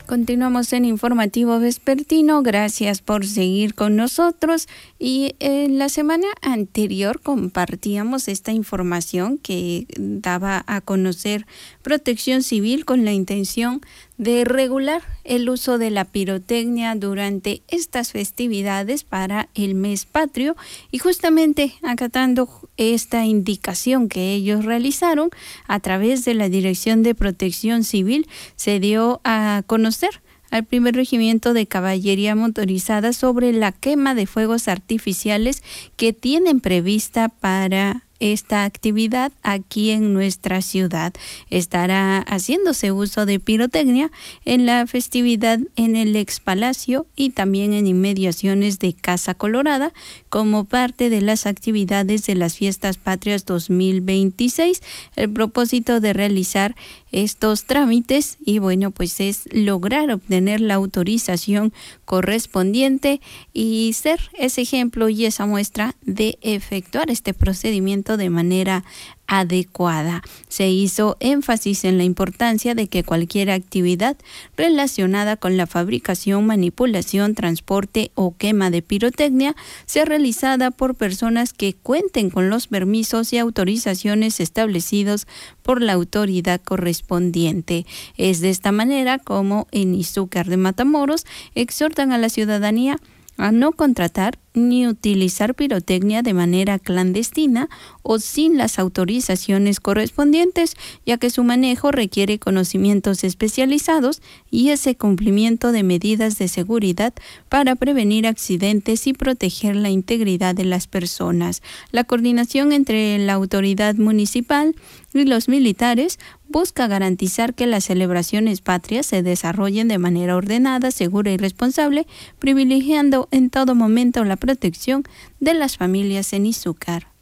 Continuamos en Informativo Vespertino. Gracias por seguir con nosotros. Y en la semana anterior compartíamos esta información que daba a conocer Protección Civil con la intención de regular el uso de la pirotecnia durante estas festividades para el mes patrio, y justamente acatando esta indicación que ellos realizaron a través de la Dirección de Protección Civil, se dio a conocer al primer regimiento de caballería motorizada sobre la quema de fuegos artificiales que tienen prevista para esta actividad aquí en nuestra ciudad. Estará haciéndose uso de pirotecnia en la festividad en el Ex Palacio y también en inmediaciones de Casa Colorada como parte de las actividades de las Fiestas Patrias 2026. El propósito de realizar estos trámites pues es lograr obtener la autorización correspondiente y ser ese ejemplo y esa muestra de efectuar este procedimiento de manera adecuada. Se hizo énfasis en la importancia de que cualquier actividad relacionada con la fabricación, manipulación, transporte o quema de pirotecnia sea realizada por personas que cuenten con los permisos y autorizaciones establecidos por la autoridad correspondiente. Es de esta manera como en Izúcar de Matamoros exhortan a la ciudadanía a no contratar ni utilizar pirotecnia de manera clandestina o sin las autorizaciones correspondientes, ya que su manejo requiere conocimientos especializados y ese cumplimiento de medidas de seguridad para prevenir accidentes y proteger la integridad de las personas. La coordinación entre la autoridad municipal y los militares busca garantizar que las celebraciones patrias se desarrollen de manera ordenada, segura y responsable, privilegiando en todo momento la protección de las familias en Izúcar.